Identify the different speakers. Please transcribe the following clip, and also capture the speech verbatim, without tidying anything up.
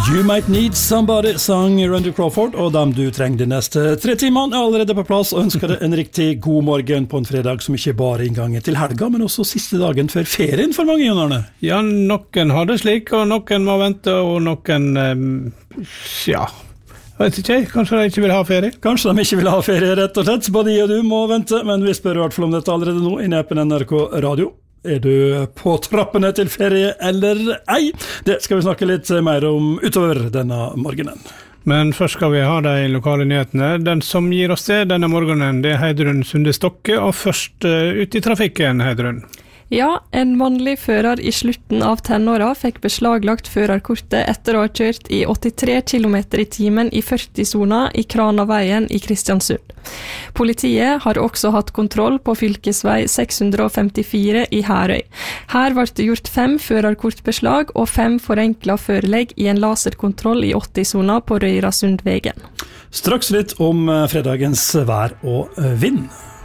Speaker 1: You Might Need Somebody, sang Randy Crawford, og dem du trenger de neste tre timene er allerede på plass, og ønsker deg en riktig god morgen på en fredag som ikke bare er inngangen til helga, men også siste dagen før ferien for mange, Jon Arne.
Speaker 2: Ja, noen har det slik, og noen må vente, og noen, um, ja, jeg vet ikke, kanskje de ikke vil ha ferie?
Speaker 1: Kanskje de ikke vil ha ferie, rett og slett. Både jeg og du må vente, men vi spør i hvert fall om dette allerede nå i appen N R K Radio. Er du på trappene til ferie eller ei? Det skal vi snakke litt mer om utover denne morgenen.
Speaker 2: Men først skal vi ha de lokale nyhetene. Den som gir oss det denne morgenen, det er Heidrun Sunde Stokke, og først uh, ut i trafikken, Heidrun.
Speaker 3: Ja, en mannlig fører i slutten av tenåra fikk beslaglagt førerkortet etter å ha kjørt i åttitre kilometer i timen i førti-sona i Kranaveien i Kristiansund. Politiet har også hatt kontroll på fylkesvei seks hundre femtifire i Herøy. Her ble det gjort fem førerkortbeslag og fem forenkla førelegg i en laserkontroll i åtti-sona på Røyrasundvegen.
Speaker 1: Straks litt om fredagens vær og vind.